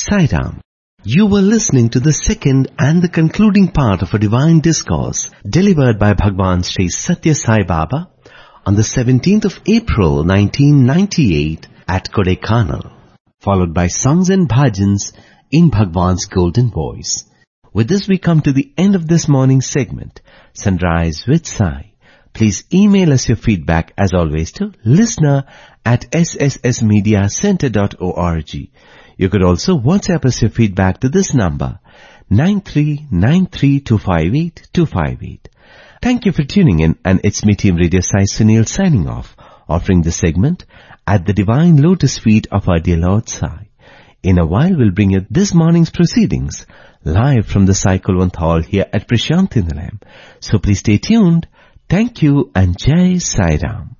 Sai Ram. You were listening to the second and the concluding part of a divine discourse delivered by Bhagwan Sri Satya Sai Baba on the 17th of April 1998 at Kodaikanal, followed by songs and bhajans in Bhagwan's golden voice. With this we come to the end of this morning's segment, Sunrise with Sai. Please email us your feedback as always to listener@sssmediacenter.org. You could also WhatsApp us your feedback to this number, 9393258258. Thank you for tuning in, and it's me, Team Radio Sai Sunil, signing off, offering the segment at the divine lotus feet of our dear Lord Sai. In a while we'll bring you this morning's proceedings, live from the Sai Kulwant Hall here at Prashanthi Nilayam. So please stay tuned. Thank you and Jai Sai Ram.